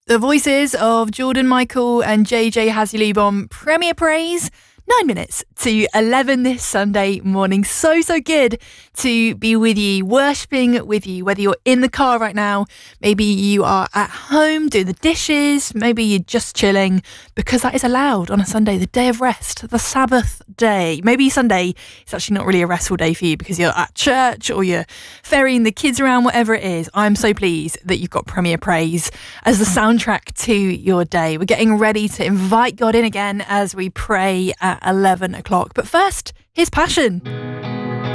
The voices of Jordan Michael and JJ Hazleib on Premier Praise. 9 minutes to 11 this Sunday morning. So good to be with you, worshipping with you, whether you're in the car right now, maybe you are at home doing the dishes, maybe you're just chilling, because that is allowed on a Sunday, the day of rest, the Sabbath day. Maybe Sunday is actually not really a restful day for you because you're at church or you're ferrying the kids around, whatever it is. I'm so pleased that you've got Premier Praise as the soundtrack to your day. We're getting ready to invite God in again as we pray at 11 o'clock. But first, here's Passion.